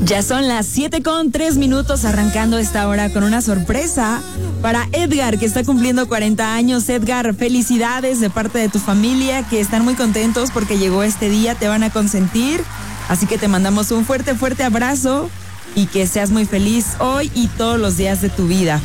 Ya son las 7:03, arrancando esta hora con una sorpresa para Edgar, que está cumpliendo 40 años. Edgar, felicidades de parte de tu familia, que están muy contentos porque llegó este día, te van a consentir. Así que te mandamos un fuerte, fuerte abrazo y que seas muy feliz hoy y todos los días de tu vida.